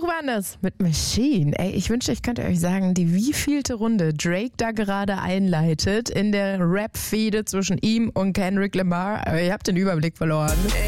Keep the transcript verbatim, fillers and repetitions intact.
waren das mit Machine. Ey, ich wünschte, ich könnte euch sagen, die wievielte Runde Drake da gerade einleitet in der Rap-Fehde zwischen ihm und Kendrick Lamar. Aber ihr habt den Überblick verloren.